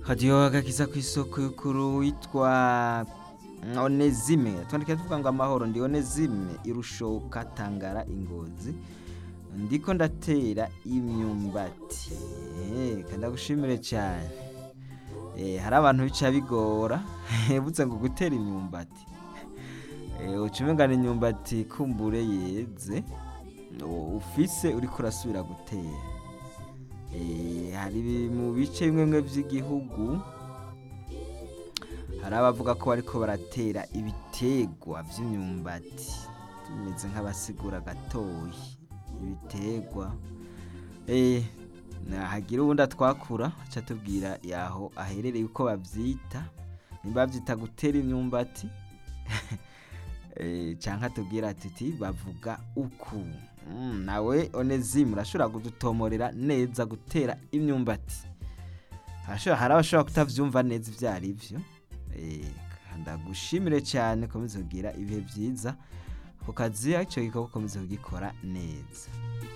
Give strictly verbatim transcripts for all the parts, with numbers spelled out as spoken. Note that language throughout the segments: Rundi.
hadiyo agakiza kw'isoko y'ukuru witwa Onezime twandika tuvuga ngo amahoro ndi Onezime irushoka Tangara Ingozi ndiko ndatera imyumbati eh kandi gushimire cyane eh hari abantu bica bigora buze ngo gutera imyumbati eh ucumengana imyumbati kumbure yeze ufise uri kurasubira gutera eh hari mu bice bimwe bimwe by'igihugu hari abavuga ko bariko baratera ibitegwa by'imyumbati tumeze nk'abasigura gatoyi ibitegwa eh nahagira ubundi atwakura aca tubwira yaho aherereye uko bavyita nimba bavyita gutera imyumbati eh canka tubwira ati bavuga uku mm, nawe Onezime urashobora kudutomorera neza gutera imyumbati ashobora hari abashobora kutavyumva neza ivyari ivyo eh ndagushimire cyane komeze kugira ibihe byiza ku kazi aco giko komeze kugikora neza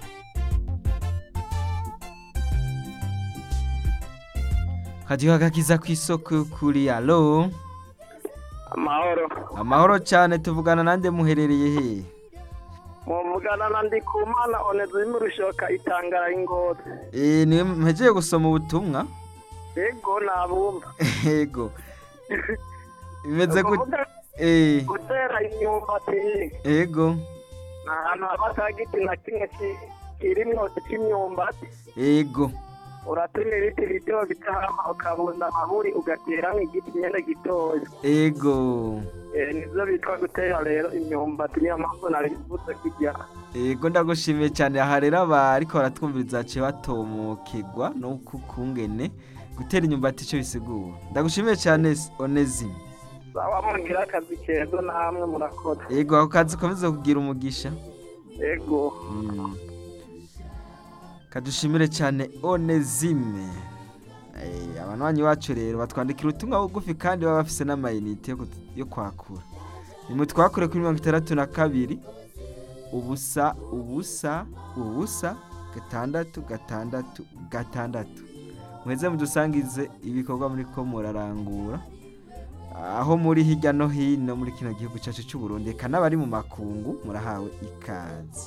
hadiyo agakiza kw'isoko kuri allo amahoro amahoro cyane tuvugana nande muherereye he muvugana nandi kumana Onezime urushoka Itangara Ingozi eh ni mpejeje gusoma ubutumwa yego nabumva yego imeze gute eh gutera imyumbati yego ahantu abatagiti na kimwe kirimwo cy'imyumbati yego uratumira ibiti bito bitahama ukabunda amaburi ugatera nk'igiti nyene gitoya yego eh nivyo bitwa gutera rero imyumbati niyo mpamvu narivuze kujya yego ndagushimiye cyane aha rero abariko baratwumviriza ce batomokegwa no kukungene gutera imyumbati ico bisigura ndagushimiye cyane Onezime sawa mugira akazi keza namwe murakoze yego ako kazi komeze kugira umugisha yego mm. kadushimire cyane Onezime eh abanwanyi wacu rero batwandikira ubutumwa bugufi kandi baba bafise n'amayinite yo kwakura nimwe twakure kuri mirongo itandatu na kabiri ubusa ubusa ubusa gatandatu gatandatu gatandatu mweze mudusangize ibikorwa muri ko murarangura aho muri hirya no hino muri kino gihugu cyacu cy'u Burundi kana bari mu makungu murahawe ikaze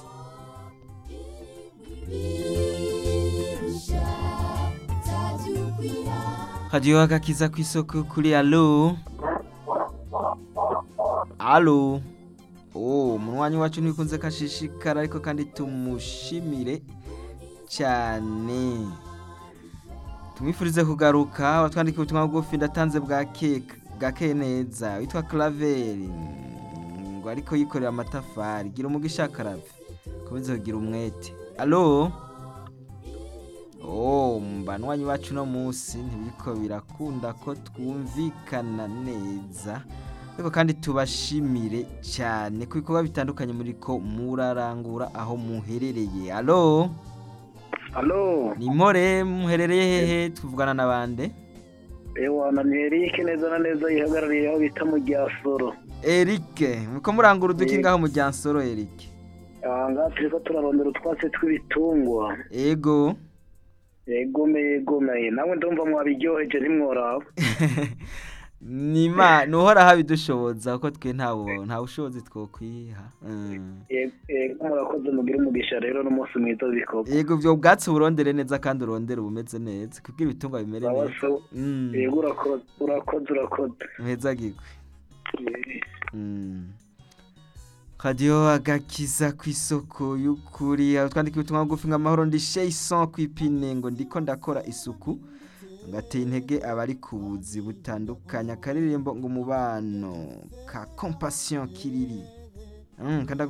hadiyo agakiza kw'isoko kuri allo allo oh munwanyi wacu nikunze kashishikara ariko kandi tumushimire cyane tumwifurize kugaruka watwandika ubutumwa bugufi ndatanze bwa cake gake neza witwa Claver ngo ariko yikorera amatafari gira umugisha Claver komeze kugira umwete allo oh mbanwanyi wacu no musi ntibiko birakunda ko twumvikana neza ariko kandi tubashimire cyane ku bikorwa bitandukanye muri ko murarangura aho muherereye allo allo ni more muherereye hehe tuvugana nabande ewa na Eric neza na neza yihagarariye aho bita mu Gyansoro Eric muko murangura udukinga aho mu Gyansoro Eric anga turiko turarondera utwatsi tw'ibitungwa ego ego mego naye nawe ndumva mwabiryoheje ntimworaba nima nuhora habidushoboza ko twe ntawo nta bushobozi twokwiha ego murakoze mugira umugisha rero n'umunsi mwiza w'ibikoko yego byo bwatsi burondere neza kandi urondere ubumeze neza kugira ibitungwa bimere neza yego urakoze urakoze urakoze meza gikwe hadiyo agakiza kw'isoko y'ukuri twandika ubutumwa bugufi nk'amahoro ndi Shayson kwipine ngo ndiko ndakora isuku ngateye intege abari kubuzi butandukanya akaririmbo ngo umubano ka compassion kiriri mm,